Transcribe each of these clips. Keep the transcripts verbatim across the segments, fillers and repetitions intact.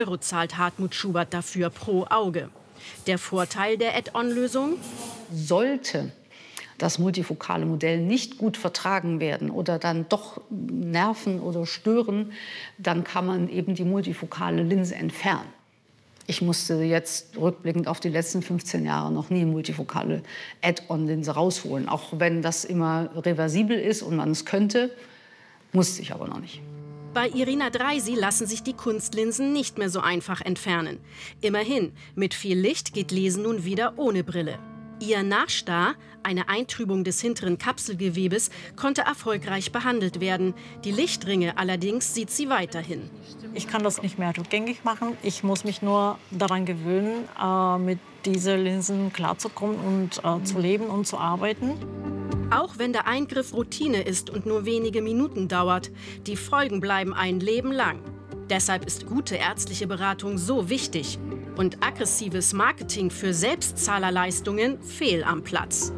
Euro zahlt Hartmut Schubert dafür pro Auge. Der Vorteil der Add-on-Lösung? Sollte das multifokale Modell nicht gut vertragen werden oder dann doch nerven oder stören, dann kann man eben die multifokale Linse entfernen. Ich musste jetzt rückblickend auf die letzten fünfzehn Jahre noch nie eine multifokale Add-on-Linse rausholen. Auch wenn das immer reversibel ist und man es könnte, musste ich aber noch nicht. Bei Irina Dreisy lassen sich die Kunstlinsen nicht mehr so einfach entfernen. Immerhin, mit viel Licht geht Lesen nun wieder ohne Brille. Ihr Nachstar, eine Eintrübung des hinteren Kapselgewebes, konnte erfolgreich behandelt werden. Die Lichtringe allerdings sieht sie weiterhin. Ich kann das nicht mehr rückgängig machen. Ich muss mich nur daran gewöhnen, äh, mit diesen Linsen klarzukommen und äh, zu leben und zu arbeiten. Auch wenn der Eingriff Routine ist und nur wenige Minuten dauert, die Folgen bleiben ein Leben lang. Deshalb ist gute ärztliche Beratung so wichtig. Und aggressives Marketing für Selbstzahlerleistungen fehl am Platz.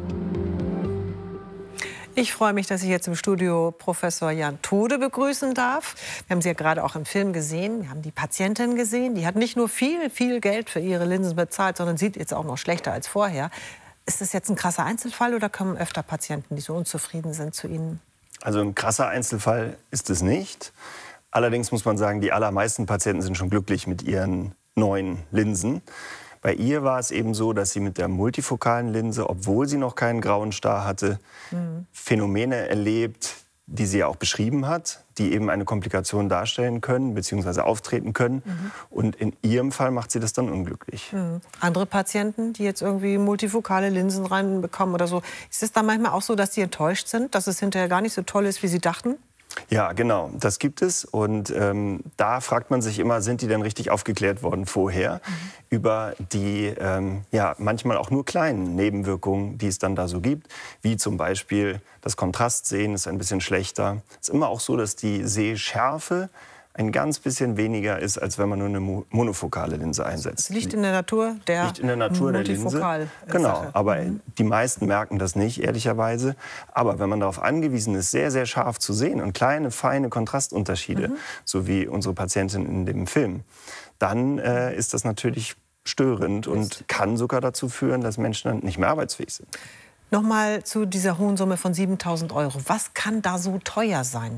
Ich freue mich, dass ich jetzt im Studio Professor Jan Tode begrüßen darf. Wir haben sie ja gerade auch im Film gesehen. Wir haben die Patientin gesehen. Die hat nicht nur viel, viel Geld für ihre Linsen bezahlt, sondern sieht jetzt auch noch schlechter als vorher. Ist das jetzt ein krasser Einzelfall oder kommen öfter Patienten, die so unzufrieden sind, zu Ihnen? Also ein krasser Einzelfall ist es nicht. Allerdings muss man sagen, die allermeisten Patienten sind schon glücklich mit ihren neuen Linsen. Bei ihr war es eben so, dass sie mit der multifokalen Linse, obwohl sie noch keinen grauen Star hatte, mhm. Phänomene erlebt, die sie ja auch beschrieben hat, die eben eine Komplikation darstellen können bzw. auftreten können. Mhm. Und in ihrem Fall macht sie das dann unglücklich. Mhm. Andere Patienten, die jetzt irgendwie multifokale Linsen reinbekommen oder so, ist es dann manchmal auch so, dass sie enttäuscht sind, dass es hinterher gar nicht so toll ist, wie sie dachten? Ja, genau, das gibt es. Und ähm, da fragt man sich immer, sind die denn richtig aufgeklärt worden vorher mhm. über die ähm, ja, manchmal auch nur kleinen Nebenwirkungen, die es dann da so gibt, wie zum Beispiel das Kontrastsehen ist ein bisschen schlechter. Es ist immer auch so, dass die Sehschärfe ein ganz bisschen weniger ist, als wenn man nur eine monofokale Linse einsetzt. Das liegt in der Natur der, liegt in der Natur der Linse. Genau, aber mhm. die meisten merken das nicht, ehrlicherweise. Aber wenn man darauf angewiesen ist, sehr, sehr scharf zu sehen und kleine, feine Kontrastunterschiede, mhm. so wie unsere Patientin in dem Film, dann äh, ist das natürlich störend und kann sogar dazu führen, dass Menschen dann nicht mehr arbeitsfähig sind. Nochmal zu dieser hohen Summe von siebentausend Euro. Was kann da so teuer sein?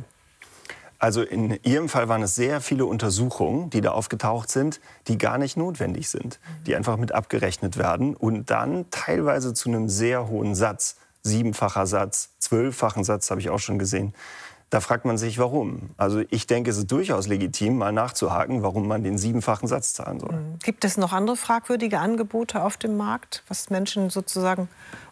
Also in Ihrem Fall waren es sehr viele Untersuchungen, die da aufgetaucht sind, die gar nicht notwendig sind, die einfach mit abgerechnet werden und dann teilweise zu einem sehr hohen Satz, siebenfacher Satz, zwölffachen Satz habe ich auch schon gesehen. Da fragt man sich, warum. Also ich denke, es ist durchaus legitim, mal nachzuhaken, warum man den siebenfachen Satz zahlen soll. Gibt es noch andere fragwürdige Angebote auf dem Markt, was Menschen sozusagen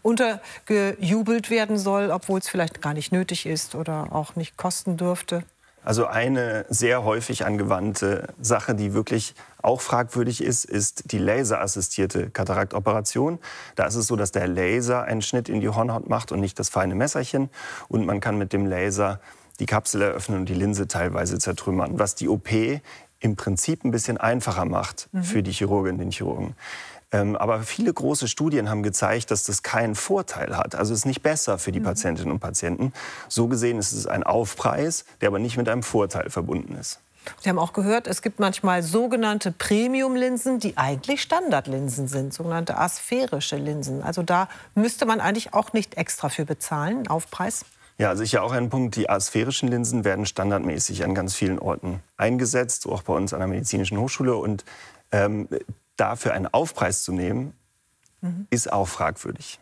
untergejubelt werden soll, obwohl es vielleicht gar nicht nötig ist oder auch nicht kosten dürfte? Also eine sehr häufig angewandte Sache, die wirklich auch fragwürdig ist, ist die laserassistierte Kataraktoperation. Da ist es so, dass der Laser einen Schnitt in die Hornhaut macht und nicht das feine Messerchen. Und man kann mit dem Laser die Kapsel eröffnen und die Linse teilweise zertrümmern, was die O P im Prinzip ein bisschen einfacher macht mhm. für die Chirurgin, den Chirurgen. Ähm, aber viele große Studien haben gezeigt, dass das keinen Vorteil hat. Also es ist nicht besser für die mhm. Patientinnen und Patienten. So gesehen ist es ein Aufpreis, der aber nicht mit einem Vorteil verbunden ist. Sie haben auch gehört, es gibt manchmal sogenannte Premium-Linsen, die eigentlich Standardlinsen sind, sogenannte asphärische Linsen. Also da müsste man eigentlich auch nicht extra für bezahlen, Aufpreis. Ja, sicher auch ein Punkt. Die asphärischen Linsen werden standardmäßig an ganz vielen Orten eingesetzt, auch bei uns an der Medizinischen Hochschule. Und ähm, dafür einen Aufpreis zu nehmen, mhm. ist auch fragwürdig.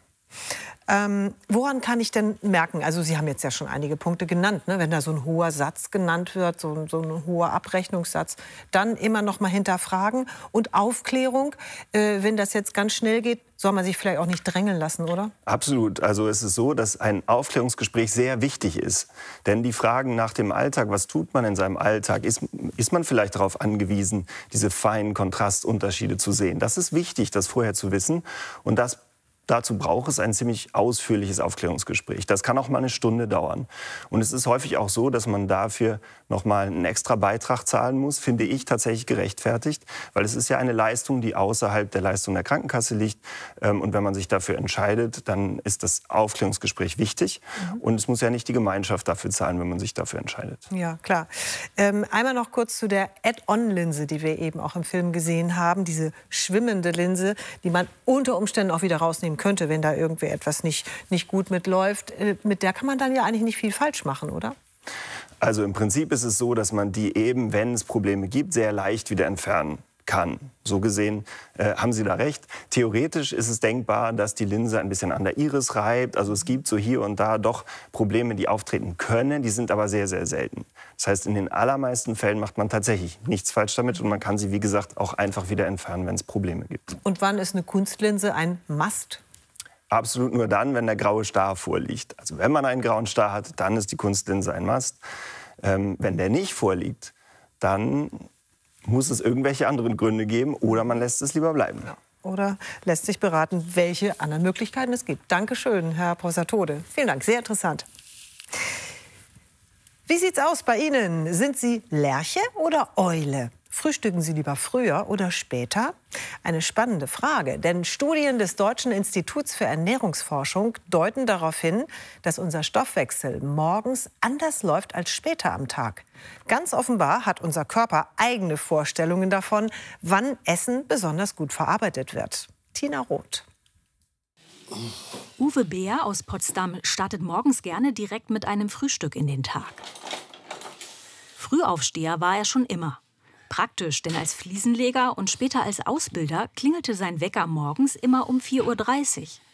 Ähm, woran kann ich denn merken, also Sie haben jetzt ja schon einige Punkte genannt, ne? Wenn da so ein hoher Satz genannt wird, so, so ein hoher Abrechnungssatz, dann immer noch mal hinterfragen und Aufklärung, äh, wenn das jetzt ganz schnell geht, soll man sich vielleicht auch nicht drängeln lassen, oder? Absolut. Also es ist so, dass ein Aufklärungsgespräch sehr wichtig ist. Denn die Fragen nach dem Alltag, was tut man in seinem Alltag, ist, ist man vielleicht darauf angewiesen, diese feinen Kontrastunterschiede zu sehen. Das ist wichtig, das vorher zu wissen. Und das Dazu braucht es ein ziemlich ausführliches Aufklärungsgespräch. Das kann auch mal eine Stunde dauern. Und es ist häufig auch so, dass man dafür noch mal einen extra Beitrag zahlen muss, finde ich tatsächlich gerechtfertigt, weil es ist ja eine Leistung, die außerhalb der Leistung der Krankenkasse liegt. Und wenn man sich dafür entscheidet, dann ist das Aufklärungsgespräch wichtig. Mhm. Und es muss ja nicht die Gemeinschaft dafür zahlen, wenn man sich dafür entscheidet. Ja, klar. Ähm, einmal noch kurz zu der Add-on-Linse, die wir eben auch im Film gesehen haben. Diese schwimmende Linse, die man unter Umständen auch wieder rausnehmen könnte, wenn da irgendwie etwas nicht, nicht gut mitläuft. Mit der kann man dann ja eigentlich nicht viel falsch machen, oder? Also im Prinzip ist es so, dass man die eben, wenn es Probleme gibt, sehr leicht wieder entfernen kann. So gesehen äh, haben Sie da recht. Theoretisch ist es denkbar, dass die Linse ein bisschen an der Iris reibt. Also es gibt so hier und da doch Probleme, die auftreten können. Die sind aber sehr, sehr selten. Das heißt, in den allermeisten Fällen macht man tatsächlich nichts falsch damit. Und man kann sie, wie gesagt, auch einfach wieder entfernen, wenn es Probleme gibt. Und wann ist eine Kunstlinse ein Must? Absolut nur dann, wenn der graue Star vorliegt. Also wenn man einen grauen Star hat, dann ist die Kunstlinse ein Must. Ähm, wenn der nicht vorliegt, dann muss es irgendwelche anderen Gründe geben oder man lässt es lieber bleiben. Ja. Oder lässt sich beraten, welche anderen Möglichkeiten es gibt. Dankeschön, Herr Professor Tode. Vielen Dank, sehr interessant. Wie sieht's aus bei Ihnen? Sind Sie Lerche oder Eule? Frühstücken Sie lieber früher oder später? Eine spannende Frage, denn Studien des Deutschen Instituts für Ernährungsforschung deuten darauf hin, dass unser Stoffwechsel morgens anders läuft als später am Tag. Ganz offenbar hat unser Körper eigene Vorstellungen davon, wann Essen besonders gut verarbeitet wird. Tina Roth. Uwe Beer aus Potsdam startet morgens gerne direkt mit einem Frühstück in den Tag. Frühaufsteher war er schon immer. Praktisch, denn als Fliesenleger und später als Ausbilder klingelte sein Wecker morgens immer um vier Uhr dreißig.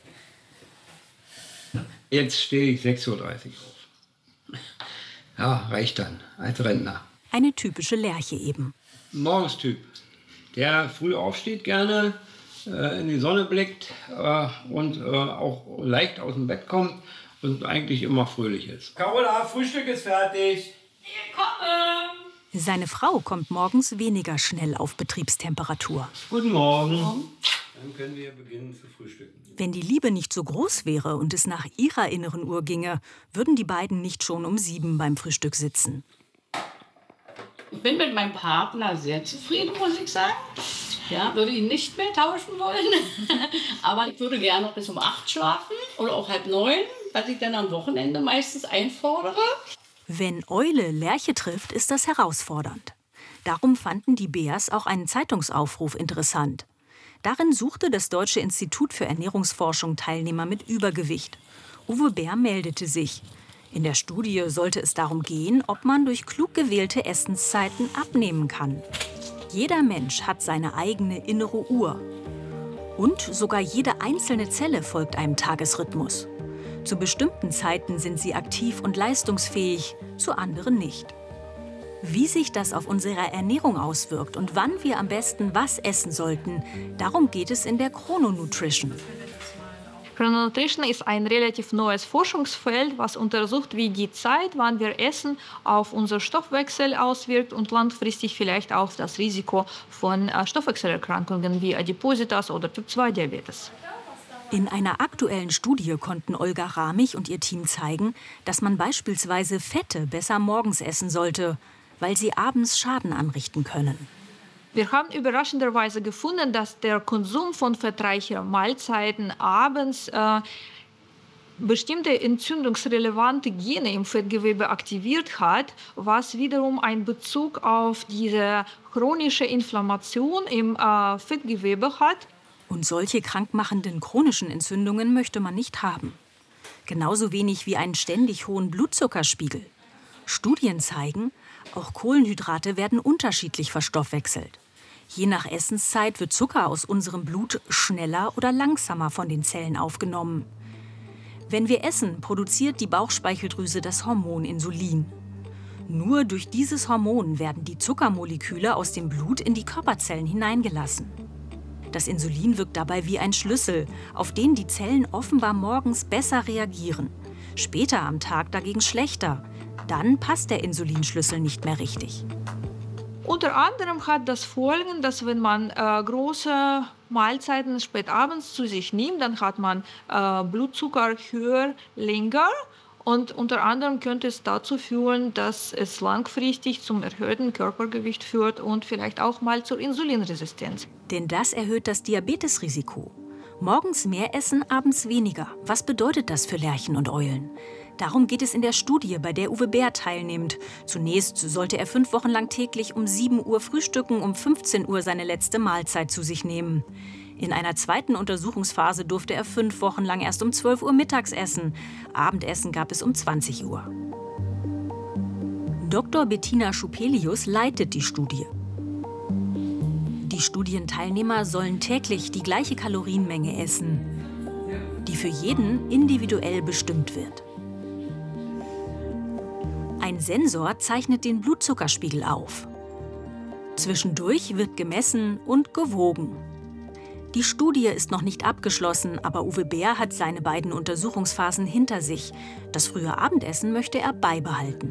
Jetzt stehe ich sechs Uhr dreißig auf. Ja, reicht dann, als Rentner. Eine typische Lerche eben. Morgenstyp, der früh aufsteht gerne, äh, in die Sonne blickt äh, und äh, auch leicht aus dem Bett kommt und eigentlich immer fröhlich ist. Carola, Frühstück ist fertig. Wir kommen. Seine Frau kommt morgens weniger schnell auf Betriebstemperatur. Guten Morgen. Dann können wir beginnen zu frühstücken. Wenn die Liebe nicht so groß wäre und es nach ihrer inneren Uhr ginge, würden die beiden nicht schon um sieben beim Frühstück sitzen. Ich bin mit meinem Partner sehr zufrieden, muss ich sagen. Ja, würde ihn nicht mehr tauschen wollen. Aber ich würde gerne noch bis um acht schlafen oder auch halb neun, was ich dann am Wochenende meistens einfordere. Wenn Eule Lerche trifft, ist das herausfordernd. Darum fanden die Beers auch einen Zeitungsaufruf interessant. Darin suchte das Deutsche Institut für Ernährungsforschung Teilnehmer mit Übergewicht. Uwe Beer meldete sich. In der Studie sollte es darum gehen, ob man durch klug gewählte Essenszeiten abnehmen kann. Jeder Mensch hat seine eigene innere Uhr. Und sogar jede einzelne Zelle folgt einem Tagesrhythmus. Zu bestimmten Zeiten sind sie aktiv und leistungsfähig, zu anderen nicht. Wie sich das auf unsere Ernährung auswirkt und wann wir am besten was essen sollten, darum geht es in der Chrononutrition. Chrononutrition ist ein relativ neues Forschungsfeld, was untersucht, wie die Zeit, wann wir essen, auf unseren Stoffwechsel auswirkt und langfristig vielleicht auch das Risiko von Stoffwechselerkrankungen wie Adipositas oder Typ zwei Diabetes. In einer aktuellen Studie konnten Olga Ramich und ihr Team zeigen, dass man beispielsweise Fette besser morgens essen sollte, weil sie abends Schaden anrichten können. Wir haben überraschenderweise gefunden, dass der Konsum von fettreichen Mahlzeiten abends äh, bestimmte entzündungsrelevante Gene im Fettgewebe aktiviert hat, was wiederum einen Bezug auf diese chronische Inflammation im äh, Fettgewebe hat. Und solche krankmachenden chronischen Entzündungen möchte man nicht haben. Genauso wenig wie einen ständig hohen Blutzuckerspiegel. Studien zeigen, auch Kohlenhydrate werden unterschiedlich verstoffwechselt. Je nach Essenszeit wird Zucker aus unserem Blut schneller oder langsamer von den Zellen aufgenommen. Wenn wir essen, produziert die Bauchspeicheldrüse das Hormon Insulin. Nur durch dieses Hormon werden die Zuckermoleküle aus dem Blut in die Körperzellen hineingelassen. Das Insulin wirkt dabei wie ein Schlüssel, auf den die Zellen offenbar morgens besser reagieren. Später am Tag dagegen schlechter. Dann passt der Insulinschlüssel nicht mehr richtig. Unter anderem hat das Folgen, dass wenn man äh, große Mahlzeiten spät abends zu sich nimmt, dann hat man äh, Blutzucker höher, länger. Und unter anderem könnte es dazu führen, dass es langfristig zum erhöhten Körpergewicht führt und vielleicht auch mal zur Insulinresistenz. Denn das erhöht das Diabetesrisiko. Morgens mehr essen, abends weniger. Was bedeutet das für Lerchen und Eulen? Darum geht es in der Studie, bei der Uwe Bär teilnimmt. Zunächst sollte er fünf Wochen lang täglich um sieben Uhr frühstücken, um fünfzehn Uhr seine letzte Mahlzeit zu sich nehmen. In einer zweiten Untersuchungsphase durfte er fünf Wochen lang erst um zwölf Uhr mittags essen. Abendessen gab es um zwanzig Uhr. Doktor Bettina Schupelius leitet die Studie. Die Studienteilnehmer sollen täglich die gleiche Kalorienmenge essen, die für jeden individuell bestimmt wird. Ein Sensor zeichnet den Blutzuckerspiegel auf. Zwischendurch wird gemessen und gewogen. Die Studie ist noch nicht abgeschlossen, aber Uwe Bär hat seine beiden Untersuchungsphasen hinter sich. Das frühe Abendessen möchte er beibehalten.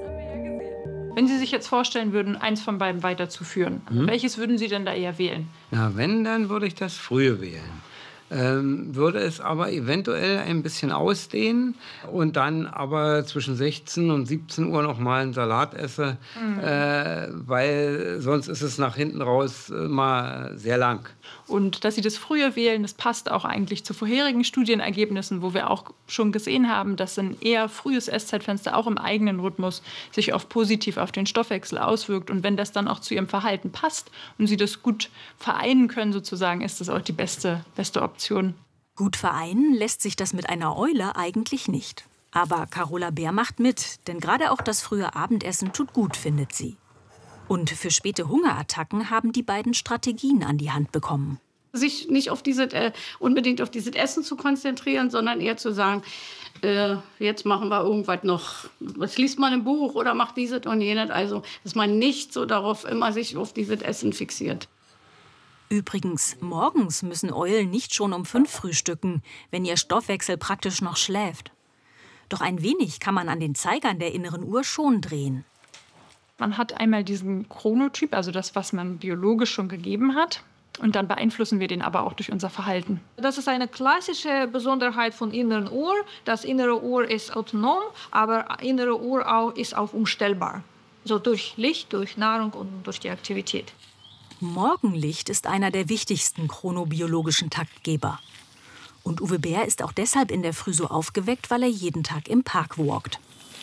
Wenn Sie sich jetzt vorstellen würden, eins von beiden weiterzuführen, Mhm. welches würden Sie denn da eher wählen? Na, wenn, dann würde ich das frühe wählen. Ähm, würde es aber eventuell ein bisschen ausdehnen und dann aber zwischen sechzehn und siebzehn Uhr noch mal einen Salat esse, Mhm. äh, weil sonst ist es nach hinten raus äh, mal sehr lang. Und dass Sie das früher wählen, das passt auch eigentlich zu vorherigen Studienergebnissen, wo wir auch schon gesehen haben, dass ein eher frühes Esszeitfenster auch im eigenen Rhythmus sich oft positiv auf den Stoffwechsel auswirkt. Und wenn das dann auch zu Ihrem Verhalten passt und Sie das gut vereinen können, sozusagen, ist das auch die beste, beste Option. Gut vereinen lässt sich das mit einer Eule eigentlich nicht. Aber Carola Bär macht mit, denn gerade auch das frühe Abendessen tut gut, findet sie. Und für späte Hungerattacken haben die beiden Strategien an die Hand bekommen. Sich nicht auf diese, äh, unbedingt auf dieses Essen zu konzentrieren, sondern eher zu sagen, äh, jetzt machen wir irgendwas noch, was liest man im Buch oder macht dieses und jenes. Also, dass man nicht so darauf immer sich auf dieses Essen fixiert. Übrigens, morgens müssen Eulen nicht schon um fünf frühstücken, wenn ihr Stoffwechsel praktisch noch schläft. Doch ein wenig kann man an den Zeigern der inneren Uhr schon drehen. Man hat einmal diesen Chronotyp, also das, was man biologisch schon gegeben hat. Und dann beeinflussen wir den aber auch durch unser Verhalten. Das ist eine klassische Besonderheit von inneren Uhr. Das innere Uhr ist autonom, aber innere Uhr auch, ist auch umstellbar. So durch Licht, durch Nahrung und durch die Aktivität. Morgenlicht ist einer der wichtigsten chronobiologischen Taktgeber. Und Uwe Bär ist auch deshalb in der Früh so aufgeweckt, weil er jeden Tag im Park walkt.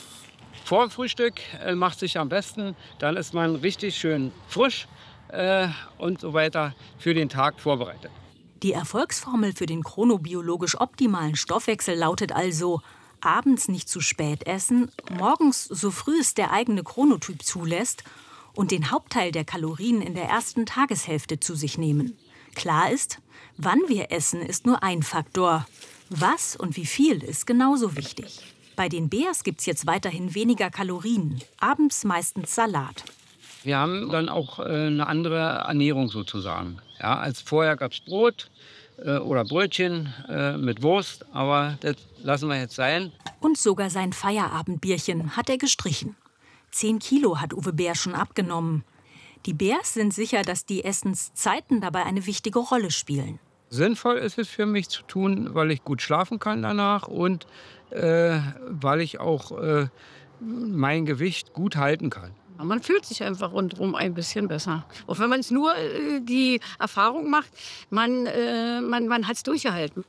Vor dem Frühstück äh, macht sich am besten, dann ist man richtig schön frisch äh, und so weiter für den Tag vorbereitet. Die Erfolgsformel für den chronobiologisch optimalen Stoffwechsel lautet also: abends nicht zu spät essen, morgens so früh es der eigene Chronotyp zulässt und den Hauptteil der Kalorien in der ersten Tageshälfte zu sich nehmen. Klar ist, wann wir essen, ist nur ein Faktor. Was und wie viel ist genauso wichtig. Bei den Bärs gibt es jetzt weiterhin weniger Kalorien, abends meistens Salat. Wir haben dann auch äh, eine andere Ernährung sozusagen. Ja, als vorher gab es Brot äh, oder Brötchen äh, mit Wurst, aber das lassen wir jetzt sein. Und sogar sein Feierabendbierchen hat er gestrichen. Zehn Kilo hat Uwe Bär schon abgenommen. Die Bärs sind sicher, dass die Essenszeiten dabei eine wichtige Rolle spielen. Sinnvoll ist es für mich zu tun, weil ich gut schlafen kann danach und äh, weil ich auch äh, mein Gewicht gut halten kann. Man fühlt sich einfach rundherum ein bisschen besser. Auch wenn man es nur äh, die Erfahrung macht, man, äh, man, man hat es durchgehalten.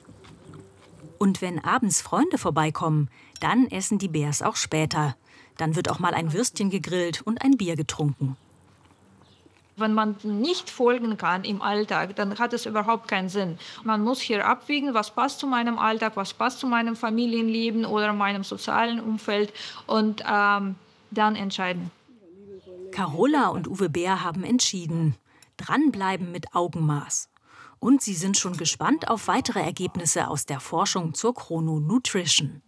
Und wenn abends Freunde vorbeikommen, dann essen die Bärs auch später. Dann wird auch mal ein Würstchen gegrillt und ein Bier getrunken. Wenn man nicht folgen kann im Alltag, dann hat es überhaupt keinen Sinn. Man muss hier abwägen, was passt zu meinem Alltag, was passt zu meinem Familienleben oder meinem sozialen Umfeld und ähm, dann entscheiden. Carola und Uwe Bär haben entschieden. Dranbleiben mit Augenmaß. Und sie sind schon gespannt auf weitere Ergebnisse aus der Forschung zur Chrononutrition.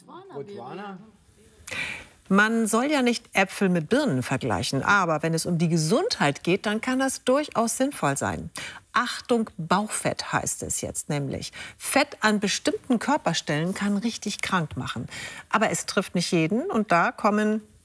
Man soll ja nicht Äpfel mit Birnen vergleichen, aber wenn es um die Gesundheit geht, dann kann das durchaus sinnvoll sein. Achtung, Bauchfett heißt es jetzt nämlich. Fett an bestimmten Körperstellen kann richtig krank machen. Aber es trifft nicht jeden und da kommen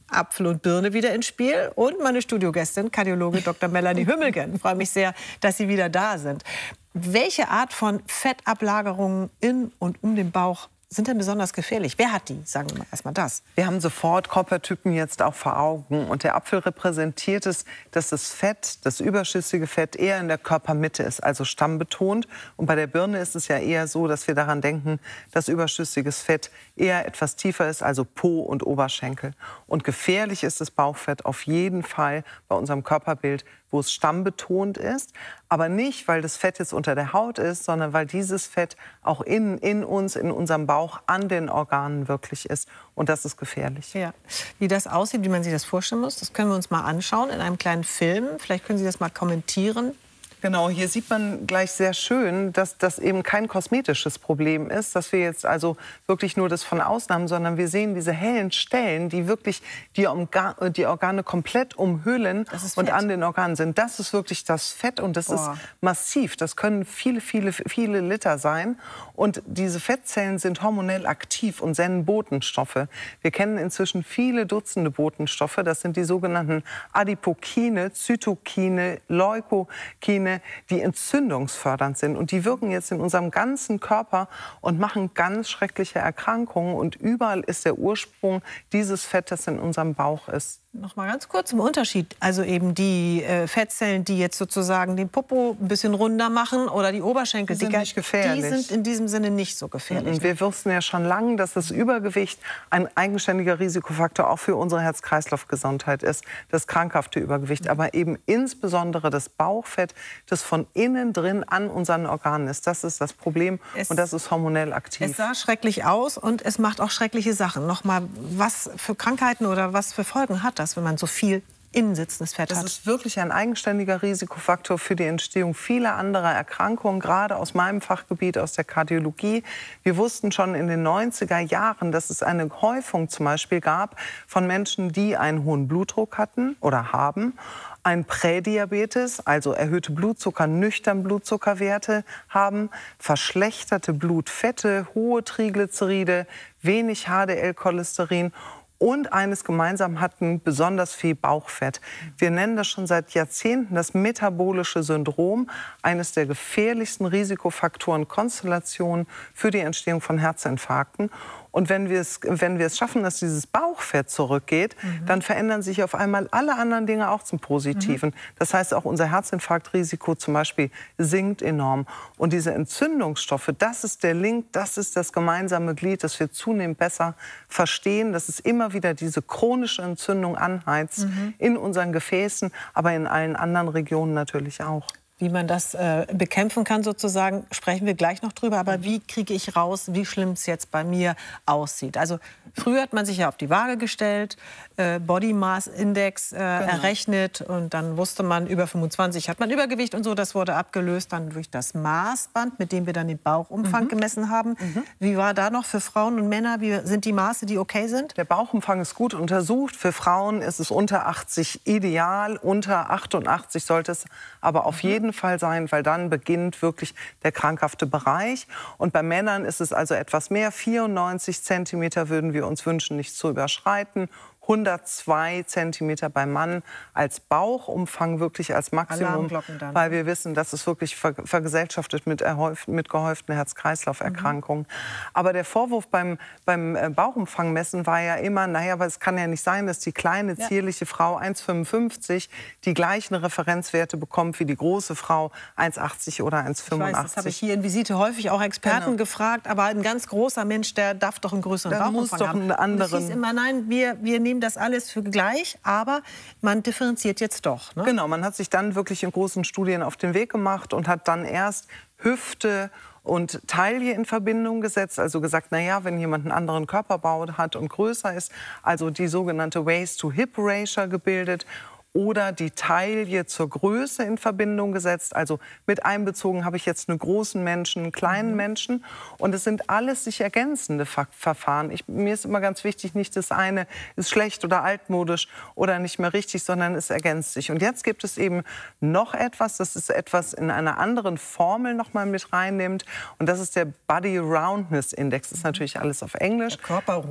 Apfel und Birne wieder ins Spiel und meine Studiogästin, Kardiologin Doktor Melanie Hümmelgen. Ich freue mich sehr, dass Sie wieder da sind. Welche Art von Fettablagerungen in und um den Bauch sind denn besonders gefährlich? Wer hat die? Sagen wir mal erstmal das. Wir haben sofort Körpertypen jetzt auch vor Augen. Und der Apfel repräsentiert es, dass das Fett, das überschüssige Fett, eher in der Körpermitte ist, also stammbetont. Und bei der Birne ist es ja eher so, dass wir daran denken, dass überschüssiges Fett eher etwas tiefer ist, also Po und Oberschenkel. Und gefährlich ist das Bauchfett auf jeden Fall bei unserem Körperbild, wo es stammbetont ist, aber nicht, weil das Fett jetzt unter der Haut ist, sondern weil dieses Fett auch in, in uns, in unserem Bauch, an den Organen wirklich ist. Und das ist gefährlich. Ja. Wie das aussieht, wie man sich das vorstellen muss, das können wir uns mal anschauen in einem kleinen Film. Vielleicht können Sie das mal kommentieren. Genau, hier sieht man gleich sehr schön, dass das eben kein kosmetisches Problem ist, dass wir jetzt also wirklich nur das von außen haben, sondern wir sehen diese hellen Stellen, die wirklich die, Orga die Organe komplett umhüllen und an den Organen sind. Das ist wirklich das Fett und das Boah. ist massiv. Das können viele, viele, viele Liter sein. Und diese Fettzellen sind hormonell aktiv und senden Botenstoffe. Wir kennen inzwischen viele Dutzende Botenstoffe. Das sind die sogenannten Adipokine, Zytokine, Leukokine, die entzündungsfördernd sind. Und die wirken jetzt in unserem ganzen Körper und machen ganz schreckliche Erkrankungen. Und überall ist der Ursprung dieses Fettes in unserem Bauch ist. Noch mal ganz kurz zum Unterschied. Also eben die äh, Fettzellen, die jetzt sozusagen den Popo ein bisschen runder machen oder die Oberschenkel, die sind nicht gefährlich. Die sind in diesem Sinne nicht so gefährlich. Und wir wussten ja schon lange, dass das Übergewicht ein eigenständiger Risikofaktor auch für unsere Herz-Kreislauf-Gesundheit ist. Das krankhafte Übergewicht, aber eben insbesondere das Bauchfett, das von innen drin an unseren Organen ist. Das ist das Problem es, und das ist hormonell aktiv. Es sah schrecklich aus und es macht auch schreckliche Sachen. Noch mal, was für Krankheiten oder was für Folgen hat das, wenn man so viel innensitzendes Fett hat? Das ist wirklich ein eigenständiger Risikofaktor für die Entstehung vieler anderer Erkrankungen, gerade aus meinem Fachgebiet, aus der Kardiologie. Wir wussten schon in den neunziger Jahren, dass es eine Häufung zum Beispiel gab von Menschen, die einen hohen Blutdruck hatten oder haben, ein Prädiabetes, also erhöhte Blutzucker, nüchtern Blutzuckerwerte haben, verschlechterte Blutfette, hohe Triglyceride, wenig H D L-Cholesterin und eines gemeinsam hatten, besonders viel Bauchfett. Wir nennen das schon seit Jahrzehnten das metabolische Syndrom, eines der gefährlichsten Risikofaktoren, Konstellationen für die Entstehung von Herzinfarkten. Und wenn wir es, wenn wir es schaffen, dass dieses Bauchfett zurückgeht, mhm. dann verändern sich auf einmal alle anderen Dinge auch zum Positiven. Mhm. Das heißt, auch unser Herzinfarktrisiko zum Beispiel sinkt enorm. Und diese Entzündungsstoffe, das ist der Link, das ist das gemeinsame Glied, das wir zunehmend besser verstehen, dass es immer wieder diese chronische Entzündung anheizt, mhm. in unseren Gefäßen, aber in allen anderen Regionen natürlich auch. Wie man das äh, bekämpfen kann sozusagen, sprechen wir gleich noch drüber. Aber wie kriege ich raus, wie schlimm es jetzt bei mir aussieht? Also früher hat man sich ja auf die Waage gestellt, äh, Body Mass Index äh, genau. errechnet und dann wusste man, über fünfundzwanzig hat man Übergewicht und so. Das wurde abgelöst dann durch das Maßband, mit dem wir dann den Bauchumfang mhm. gemessen haben. Mhm. Wie war da noch für Frauen und Männer? Wie sind die Maße, die okay sind? Der Bauchumfang ist gut untersucht. Für Frauen ist es unter achtzig ideal, unter achtundachtzig sollte es aber auf jeden Fall sein, weil dann beginnt wirklich der krankhafte Bereich. Und bei Männern ist es also etwas mehr. vierundneunzig Zentimeter würden wir uns wünschen, nicht zu überschreiten. hundertzwei Zentimeter beim Mann als Bauchumfang, wirklich als Maximum, dann. Weil wir wissen, dass es wirklich ver vergesellschaftet mit, mit gehäuften Herz-Kreislauf-Erkrankungen. Mhm. Aber der Vorwurf beim, beim Bauchumfang messen war ja immer, naja, aber es kann ja nicht sein, dass die kleine, zierliche ja. Frau eins Komma fünfundfünfzig die gleichen Referenzwerte bekommt wie die große Frau eins Komma achtzig oder eins Komma fünfundachtzig. Ich weiß, das habe ich hier in Visite häufig auch Experten genau. gefragt, aber ein ganz großer Mensch, der darf doch einen größeren da Bauchumfang muss doch einen haben. anderen. Und es hieß immer, nein, wir, wir nehmen das alles für gleich, aber man differenziert jetzt doch. Ne? Genau, man hat sich dann wirklich in großen Studien auf den Weg gemacht und hat dann erst Hüfte und Taille in Verbindung gesetzt, also gesagt, na ja, wenn jemand einen anderen Körperbau hat und größer ist, also die sogenannte Waist-to-Hip-Ratio gebildet. Oder die Taille zur Größe in Verbindung gesetzt. Also mit einbezogen habe ich jetzt einen großen Menschen, einen kleinen mhm. Menschen. Und es sind alles sich ergänzende Ver Verfahren. Ich, mir ist immer ganz wichtig, nicht das eine ist schlecht oder altmodisch oder nicht mehr richtig, sondern es ergänzt sich. Und jetzt gibt es eben noch etwas, das ist etwas in einer anderen Formel noch mal mit reinnimmt. Und das ist der Body Roundness Index. Das ist natürlich alles auf Englisch. Der Körper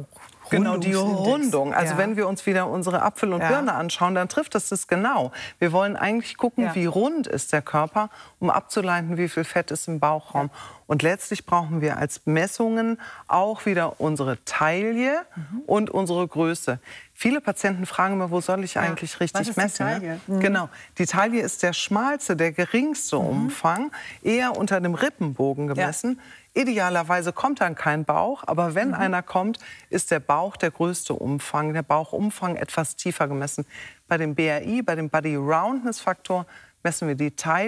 Genau, die Rundung. Also ja. wenn wir uns wieder unsere Apfel und ja. Birne anschauen, dann trifft das das genau. Wir wollen eigentlich gucken, ja. wie rund ist der Körper, um abzuleiten, wie viel Fett ist im Bauchraum. Ja. Und letztlich brauchen wir als Messungen auch wieder unsere Taille mhm. und unsere Größe. Viele Patienten fragen immer, wo soll ich ja. eigentlich richtig Was ist messen? Die Taille? Mhm. Genau, die Taille ist der schmalste, der geringste mhm. Umfang, eher unter dem Rippenbogen gemessen. Ja. Idealerweise kommt dann kein Bauch, aber wenn mhm. einer kommt, ist der Bauch der größte Umfang, der Bauchumfang etwas tiefer gemessen. Bei dem B R I, bei dem Body Roundness Faktor, messen wir die Taille.